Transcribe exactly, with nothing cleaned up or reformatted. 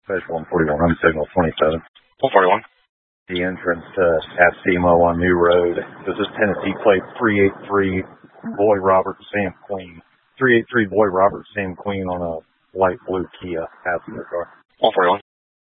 Special one forty-one, I'm signal twenty-seven. one forty-one. The entrance to Astemo on New Road. This is Tennessee plate three eight three, Boy Robert, Sam Queen. three eight three Boy Robert, Sam Queen on a light blue Kia passenger car. one forty-one.